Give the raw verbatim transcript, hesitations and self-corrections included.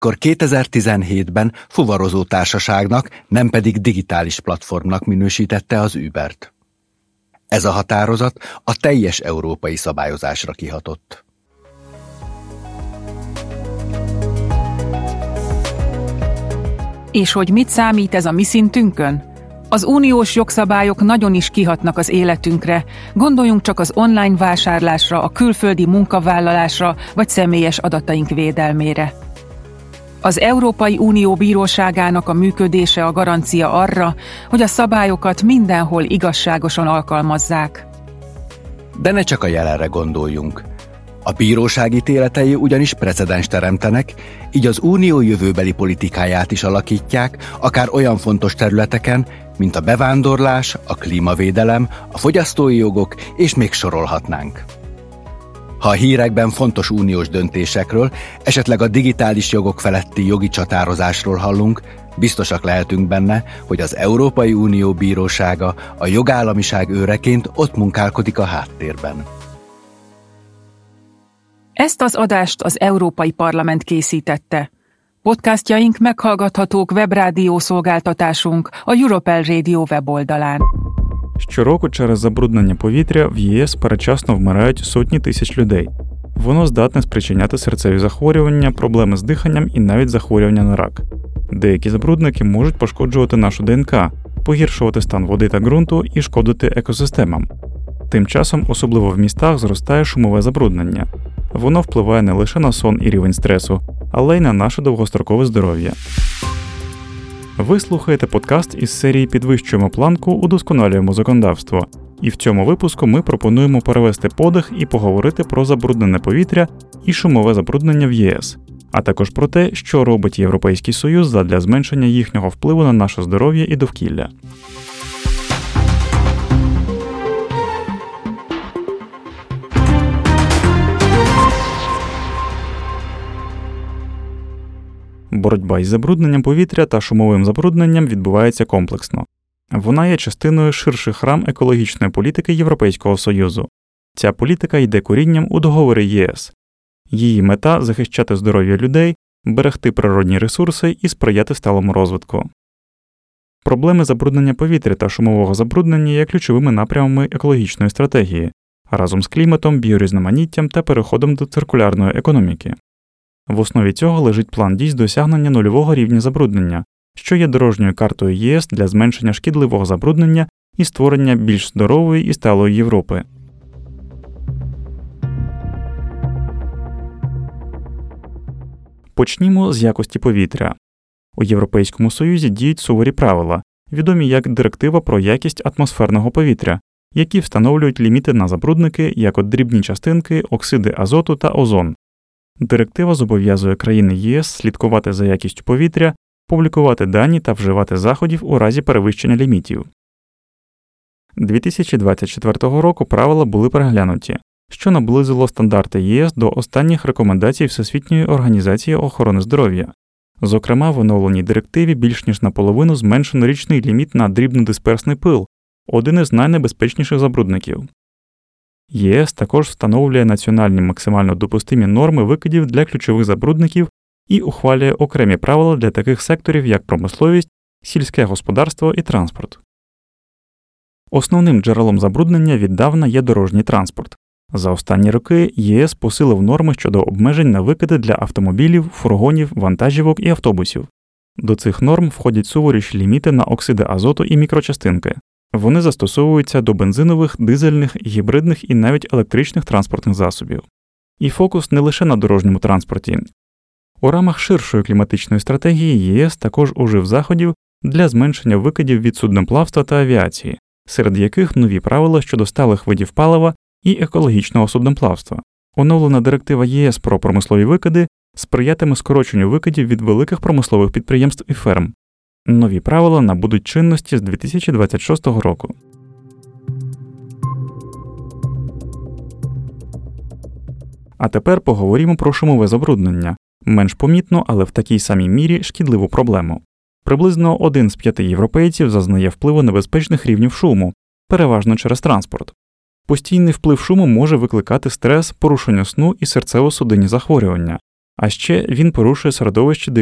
Ekkor kétezer-tizenhétben fuvarozó társaságnak, nem pedig digitális platformnak minősítette az Ubert. Ez a határozat a teljes európai szabályozásra kihatott. És hogy mit számít ez a mi szintünkön? Az uniós jogszabályok nagyon is kihatnak az életünkre, gondoljunk csak az online vásárlásra, a külföldi munkavállalásra vagy személyes adataink védelmére. Az Európai Unió bíróságának a működése a garancia arra, hogy a szabályokat mindenhol igazságosan alkalmazzák. De ne csak a jelenre gondoljunk. A bíróság ítéletei ugyanis precedenst teremtenek, így az unió jövőbeli politikáját is alakítják, akár olyan fontos területeken, mint a bevándorlás, a klímavédelem, a fogyasztói jogok, és még sorolhatnánk. Ha a hírekben fontos uniós döntésekről, esetleg a digitális jogok feletti jogi csatározásról hallunk, biztosak lehetünk benne, hogy az Európai Unió bírósága a jogállamiság őreként ott munkálkodik a háttérben. Ezt az adást az Európai Parlament készítette. Podcastjaink meghallgathatók webrádió szolgáltatásunk a Europel Radio weboldalán. Щороку через забруднення повітря в ЄС передчасно вмирають сотні тисяч людей. Воно здатне спричиняти серцеві захворювання, проблеми з диханням і навіть захворювання на рак. Деякі забрудники можуть пошкоджувати нашу ДНК, погіршувати стан води та ґрунту і шкодити екосистемам. Тим часом, особливо в містах, зростає шумове забруднення. Воно впливає не лише на сон і рівень стресу, але й на наше довгострокове здоров'я. Ви слухаєте подкаст із серії «Підвищуємо планку, удосконалюємо законодавство». І в цьому випуску ми пропонуємо перевести подих і поговорити про забруднене повітря і шумове забруднення в ЄС, а також про те, що робить Європейський Союз задля зменшення їхнього впливу на наше здоров'я і довкілля. Боротьба із забрудненням повітря та шумовим забрудненням відбувається комплексно. Вона є частиною ширших рам екологічної політики Європейського Союзу. Ця політика йде корінням у договорі ЄС. Її мета – захищати здоров'я людей, берегти природні ресурси і сприяти сталому розвитку. Проблеми забруднення повітря та шумового забруднення є ключовими напрямами екологічної стратегії, разом з кліматом, біорізноманіттям та переходом до циркулярної економіки. В основі цього лежить план дій з досягнення нульового рівня забруднення, що є дорожньою картою ЄС для зменшення шкідливого забруднення і створення більш здорової і сталої Європи. Почнімо з якості повітря. У Європейському Союзі діють суворі правила, відомі як Директива про якість атмосферного повітря, які встановлюють ліміти на забрудники, як от дрібні частинки, оксиди азоту та озон. Директива зобов'язує країни ЄС слідкувати за якістю повітря, публікувати дані та вживати заходів у разі перевищення лімітів. дві тисячі двадцять четвертого року правила були переглянуті, що наблизило стандарти ЄС до останніх рекомендацій Всесвітньої організації охорони здоров'я. Зокрема, в оновленій директиві більш ніж наполовину зменшено річний ліміт на дрібнодисперсний пил – один із найнебезпечніших забрудників. ЄС також встановлює національні максимально допустимі норми викидів для ключових забрудників і ухвалює окремі правила для таких секторів, як промисловість, сільське господарство і транспорт. Основним джерелом забруднення віддавна є дорожній транспорт. За останні роки ЄС посилив норми щодо обмежень на викиди для автомобілів, фургонів, вантажівок і автобусів. До цих норм входять суворіші ліміти на оксиди азоту і мікрочастинки. Вони застосовуються до бензинових, дизельних, гібридних і навіть електричних транспортних засобів. І фокус не лише на дорожньому транспорті. У рамах ширшої кліматичної стратегії ЄС також ужив заходів для зменшення викидів від судноплавства та авіації, серед яких нові правила щодо сталих видів палива і екологічного судноплавства. Оновлена директива ЄС про промислові викиди сприятиме скороченню викидів від великих промислових підприємств і ферм. Нові правила набудуть чинності з дві тисячі двадцять шостого року. А тепер поговоримо про шумове забруднення. Менш помітну, але в такій самій мірі шкідливу проблему. Приблизно один з п'яти європейців зазнає впливу небезпечних рівнів шуму, переважно через транспорт. Постійний вплив шуму може викликати стрес, порушення сну і серцево-судинні захворювання, А ще він порушує середовище